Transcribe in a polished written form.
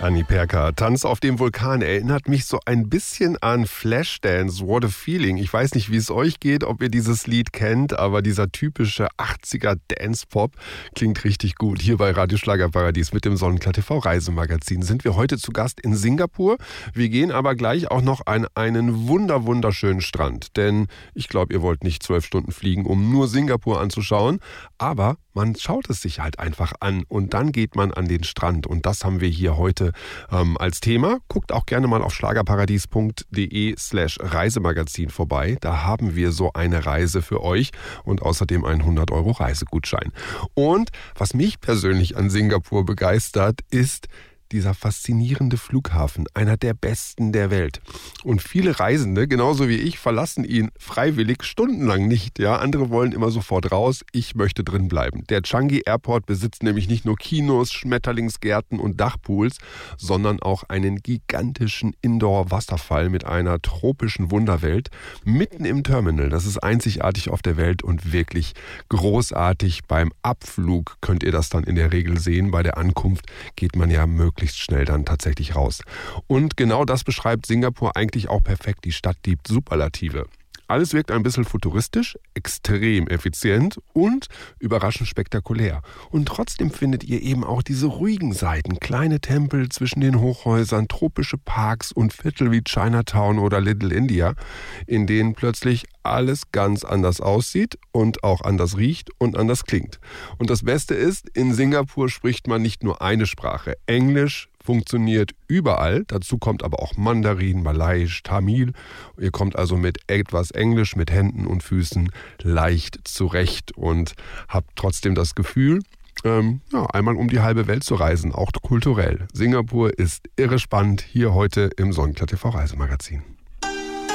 Anni Perka, Tanz auf dem Vulkan, erinnert mich so ein bisschen an Flashdance, What a Feeling. Ich weiß nicht, wie es euch geht, ob ihr dieses Lied kennt, aber dieser typische 80er Dance-Pop klingt richtig gut. Hier bei Radio Schlagerparadies mit dem Sonnenklar TV Reisemagazin sind wir heute zu Gast in Singapur. Wir gehen aber gleich auch noch an einen wunderschönen Strand, denn ich glaube, ihr wollt nicht 12 Stunden fliegen, um nur Singapur anzuschauen, aber man schaut es sich halt einfach an und dann geht man an den Strand und das haben wir hier heute als Thema. Guckt auch gerne mal auf schlagerparadies.de/Reisemagazin vorbei. Da haben wir so eine Reise für euch und außerdem einen 100 € Reisegutschein. Und was mich persönlich an Singapur begeistert, ist dieser faszinierende Flughafen, einer der besten der Welt. Und viele Reisende, genauso wie ich, verlassen ihn freiwillig stundenlang nicht. Ja, andere wollen immer sofort raus, ich möchte drin bleiben. Der Changi Airport besitzt nämlich nicht nur Kinos, Schmetterlingsgärten und Dachpools, sondern auch einen gigantischen Indoor-Wasserfall mit einer tropischen Wunderwelt mitten im Terminal. Das ist einzigartig auf der Welt und wirklich großartig. Beim Abflug könnt ihr das dann in der Regel sehen. Bei der Ankunft geht man ja möglichst schnell dann tatsächlich raus. Und genau das beschreibt Singapur eigentlich auch perfekt. Die Stadt liebt Superlative. Alles wirkt ein bisschen futuristisch, extrem effizient und überraschend spektakulär. Und trotzdem findet ihr eben auch diese ruhigen Seiten, kleine Tempel zwischen den Hochhäusern, tropische Parks und Viertel wie Chinatown oder Little India, in denen plötzlich alles ganz anders aussieht und auch anders riecht und anders klingt. Und das Beste ist, in Singapur spricht man nicht nur eine Sprache. Englisch funktioniert überall, dazu kommt aber auch Mandarin, Malayisch, Tamil. Ihr kommt also mit etwas Englisch, mit Händen und Füßen leicht zurecht und habt trotzdem das Gefühl, einmal um die halbe Welt zu reisen, auch kulturell. Singapur ist irre spannend, hier heute im Sonnenklar TV Reisemagazin.